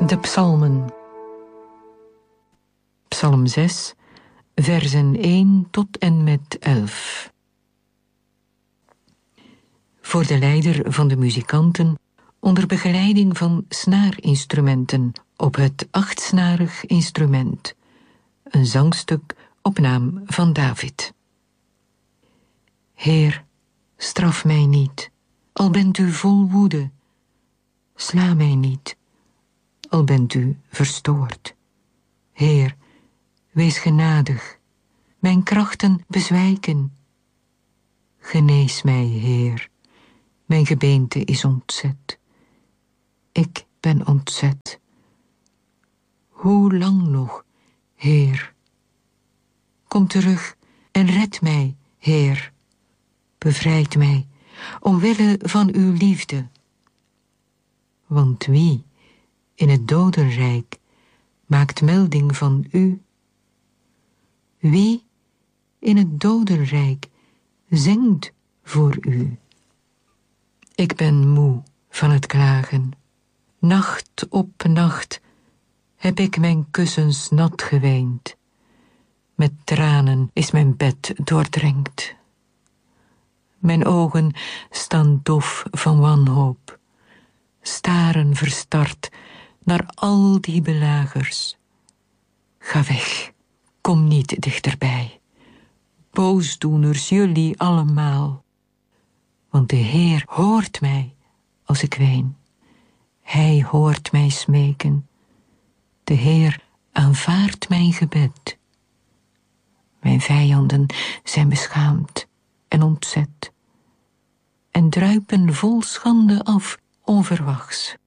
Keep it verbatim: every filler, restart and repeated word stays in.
De psalmen. Psalm zes, versen één tot en met elf. Voor de leider van de muzikanten onder begeleiding van snaarinstrumenten op het achtsnarig instrument. Een zangstuk op naam van David. Heer, straf mij niet, al bent u vol woede. Sla mij niet, al bent u verstoord. Heer, wees genadig, mijn krachten bezwijken. Genees mij, Heer, mijn gebeente is ontzet. Ik ben ontzet. Hoe lang nog, Heer? Kom terug en red mij, Heer. Bevrijd mij, omwille van uw liefde. Want wie in het dodenrijk maakt melding van u? Wie in het dodenrijk zingt voor u? Ik ben moe van het klagen. Nacht op nacht heb ik mijn kussens nat geweend. Met tranen is mijn bed doordrenkt. Mijn ogen staan dof van wanhoop, staren verstard naar al die belagers. Ga weg, kom niet dichterbij. Boosdoeners, jullie allemaal. Want de Heer hoort mij als ik ween. Hij hoort mij smeken. De Heer aanvaardt mijn gebed. Mijn vijanden zijn beschaamd en ontzet en druipen vol schande af onverwachts.